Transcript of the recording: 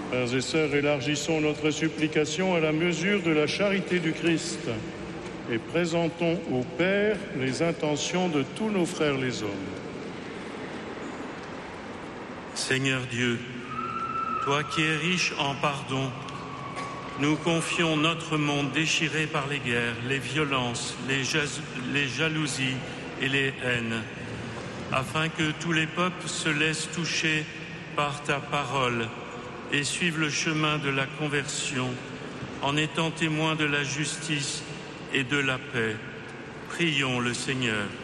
Frères et sœurs, élargissons notre supplication à la mesure de la charité du Christ et présentons au Père les intentions de tous nos frères les hommes. Seigneur Dieu, toi qui es riche en pardon, nous confions notre monde déchiré par les guerres, les violences, les jalousies et les haines, afin que tous les peuples se laissent toucher par ta parole et suivent le chemin de la conversion en étant témoins de la justice et de la paix. Prions le Seigneur.